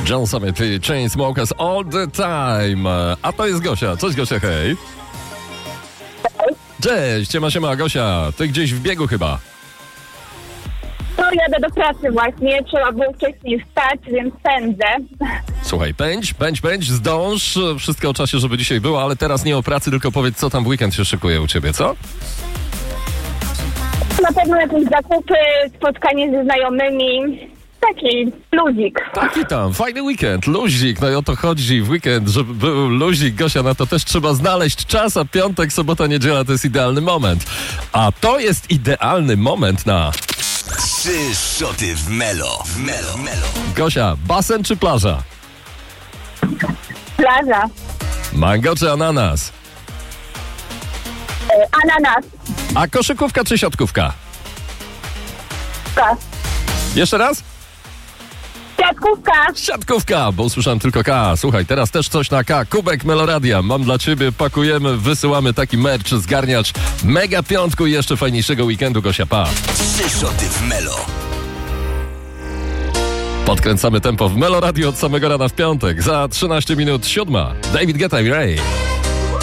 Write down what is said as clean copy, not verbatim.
John Summit i Chainsmokers All the Time. A to jest Gosia. Cześć Gosia, hej. Cześć, siema Gosia. Ty gdzieś w biegu chyba. No, jadę do pracy właśnie, trzeba było wcześniej wstać, więc pędzę. Słuchaj, pędź, zdąż. Wszystko o czasie, żeby dzisiaj było, ale teraz nie o pracy, tylko powiedz, co tam w weekend się szykuje u ciebie, co? Na pewno jakieś zakupy, spotkanie ze znajomymi, taki luzik. Taki tam, fajny weekend, luzik, no i o to chodzi w weekend, żeby był luzik, Gosia, na to też trzeba znaleźć czas, a piątek, sobota, niedziela to jest idealny moment. A to jest idealny moment na... 3 szoty w Melo. Gosia, basen czy plaża? Plaża, Mango czy ananas? ananas, A koszykówka czy siatkówka? K. Jeszcze raz? Siatkówka. Siatkówka, bo usłyszałem tylko K. Słuchaj, teraz też coś na K. Kubek Meloradia. Mam dla ciebie, pakujemy, wysyłamy taki merch, zgarniacz mega piątku i jeszcze fajniejszego weekendu, Gosia, pa. 3 szoty w Melo. Podkręcamy tempo w Meloradio od samego rana w piątek. Za 13 minut 7. David Guetta i Ray.